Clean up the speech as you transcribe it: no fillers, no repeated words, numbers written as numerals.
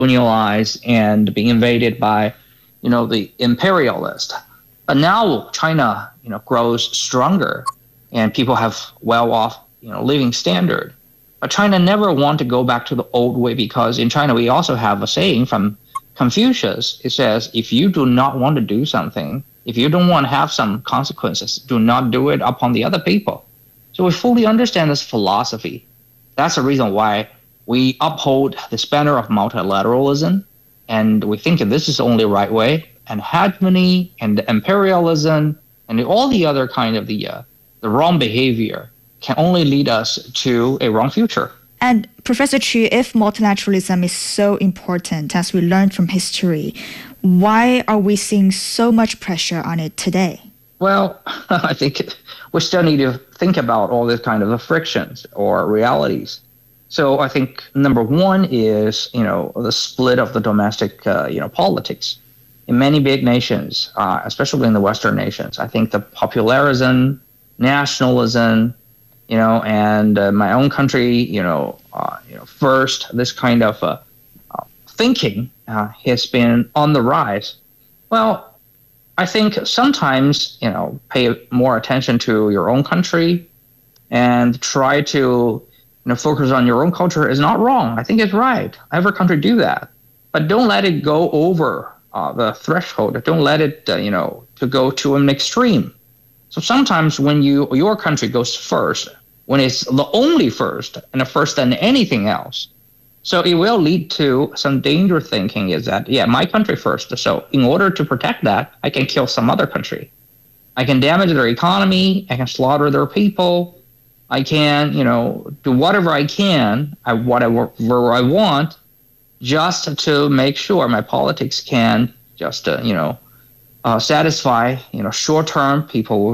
colonialized and being invaded by, the imperialist. But now China, grows stronger, and people have well-off, living standard. But China never want to go back to the old way, because in China we also have a saying from Confucius. It says, if you do not want to do something, if you don't want to have some consequences, do not do it upon the other people. So we fully understand this philosophy. That's the reason why we uphold this banner of multilateralism, and we think this is the only right way. And hegemony and imperialism and all the other kind of the wrong behavior can only lead us to a wrong future. And Professor Chu, if multilateralism is so important, as we learned from history, why are we seeing so much pressure on it today? Well, I think we still need to think about all this kind of frictions or realities. So I think number one is, the split of the domestic, politics. In many big nations, especially in the Western nations, I think the popularism, nationalism, and my own country, first, this kind of thinking has been on the rise. Well, I think sometimes, pay more attention to your own country and try to, focus on your own culture is not wrong. I think it's right. Every country do that. But don't let it go over the threshold. Don't let it, to go to an extreme. So sometimes when your country goes first, when it's the only first and the first than anything else, so it will lead to some dangerous thinking is that, my country first. So in order to protect that, I can kill some other country. I can damage their economy. I can slaughter their people. I can, do whatever I can, whatever I want, just to make sure my politics can just, satisfy, short-term people